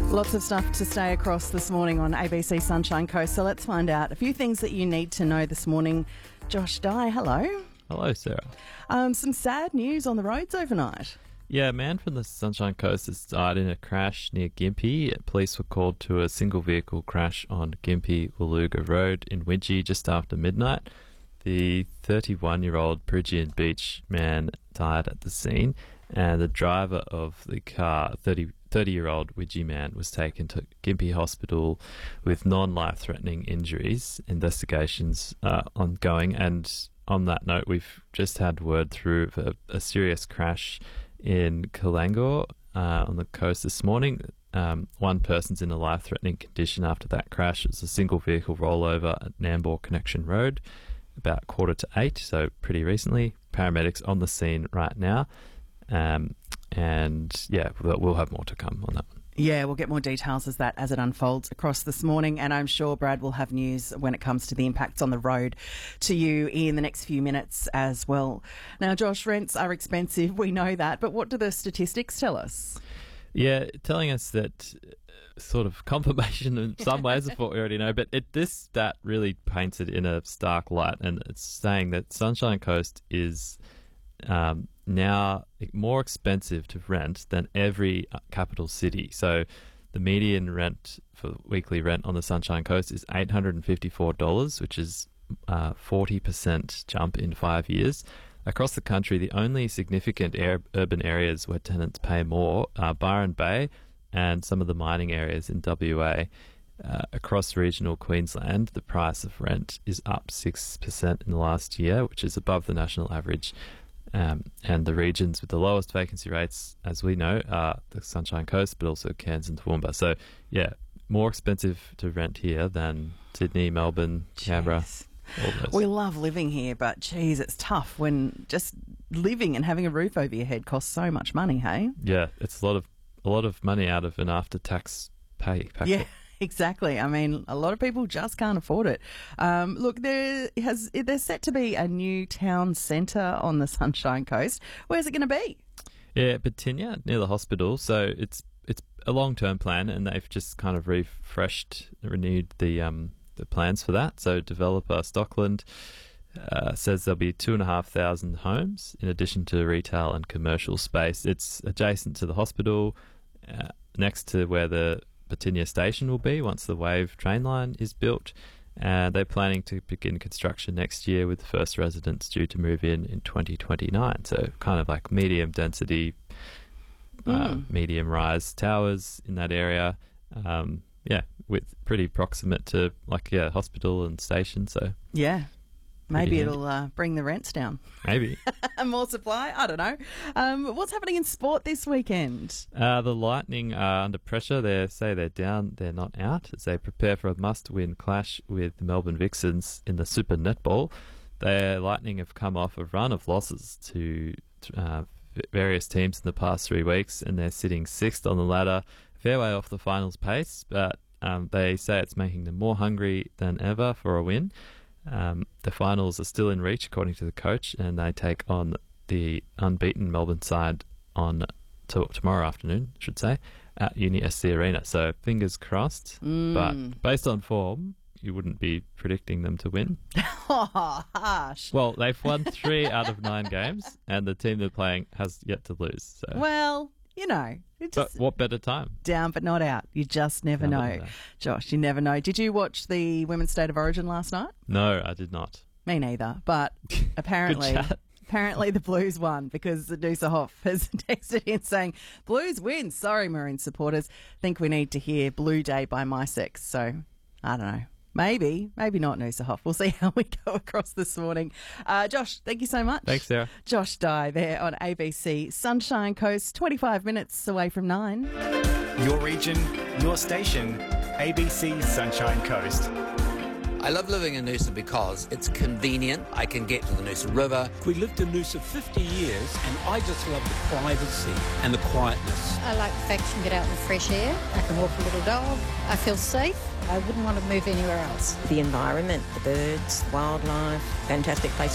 Lots of stuff to stay across this morning on ABC Sunshine Coast. So let's find out a few things that you need to know this morning. Josh Dye, hello. Hello, Sarah. Some sad news on the roads overnight. Yeah, a man from the Sunshine Coast has died in a crash near Gympie. Police were called to a single vehicle crash on Gympie-Waluga Road in Widgie just after midnight. The 31-year-old Peregian Beach man died at the scene, and the driver of the car, 30-year-old Widgie man, was taken to Gympie Hospital with non-life-threatening injuries. Investigations are ongoing, and on that note, we've just had word through of a serious crash in Kalangor on the coast this morning. One person's in a life-threatening condition after that crash. It was a single-vehicle rollover at Nambour Connection Road about 7:45, so pretty recently. Paramedics on the scene right now. And yeah, we'll have more to come on that one. Yeah, we'll get more details as it unfolds across this morning, and I'm sure Brad will have news when it comes to the impacts on the road to you in the next few minutes as well. Now, Josh, rents are expensive, we know that, but what do the statistics tell us? Yeah, telling us that sort of confirmation in some ways of what we already know, but this stat really paints it in a stark light, and it's saying that Sunshine Coast is now more expensive to rent than every capital city. So the median rent for weekly rent on the Sunshine Coast is $854, which is a 40% jump in 5 years. Across the country, the only significant urban areas where tenants pay more are Byron Bay and some of the mining areas in WA. Across regional Queensland, the price of rent is up 6% in the last year, which is above the national average. And the regions with the lowest vacancy rates, as we know, are the Sunshine Coast, but also Cairns and Toowoomba. So, yeah, more expensive to rent here than Sydney, Melbourne, Canberra. All those. We love living here, but geez, it's tough when just living and having a roof over your head costs so much money, hey? Yeah, it's a lot of money out of an after-tax pay. Yeah. Exactly. I mean, a lot of people just can't afford it. Look, there's set to be a new town centre on the Sunshine Coast. Where's it going to be? Yeah, Batinia, near the hospital. So it's a long-term plan, and they've just kind of renewed the plans for that. So developer Stockland says there'll be 2,500 homes in addition to retail and commercial space. It's adjacent to the hospital, next to where the Batinia station will be once the Wave train line is built, and they're planning to begin construction next year with the first residents due to move in 2029. So kind of like medium density, medium rise towers in that area. With pretty proximate to hospital and station. So yeah. Maybe it'll bring the rents down. Maybe. More supply? I don't know. What's happening in sport this weekend? The Lightning are under pressure. They say they're down, they're not out, as they prepare for a must-win clash with the Melbourne Vixens in the Super Netball. The Lightning have come off a run of losses to various teams in the past 3 weeks, and they're sitting 6th on the ladder, fair way off the finals pace, but they say it's making them more hungry than ever for a win. The finals are still in reach, according to the coach, and they take on the unbeaten Melbourne side on tomorrow afternoon, I should say, at Uni SC Arena. So fingers crossed. But based on form, you wouldn't be predicting them to win. Oh, harsh. Well, they've won 3 out of 9 games, and the team they're playing has yet to lose. So. Well, you know. But what better time? Down but not out. You just never know. Josh, you never know. Did you watch the Women's State of Origin last night? No, I did not. Me neither. But apparently the Blues won because Noosa Hoff has texted in saying, Blues win. Sorry, Maroon supporters. Think we need to hear Blue Day by My Sex. So, I don't know. Maybe not Noosa Hoff. We'll see how we go across this morning. Josh, thank you so much. Thanks, Sarah. Josh Dye there on ABC Sunshine Coast, 25 minutes away from 9. Your region, your station, ABC Sunshine Coast. I love living in Noosa because it's convenient. I can get to the Noosa River. We lived in Noosa 50 years and I just love the privacy and the quietness. I like the fact you can get out in the fresh air. I can walk a little dog. I feel safe. I wouldn't want to move anywhere else. The environment, the birds, wildlife, fantastic place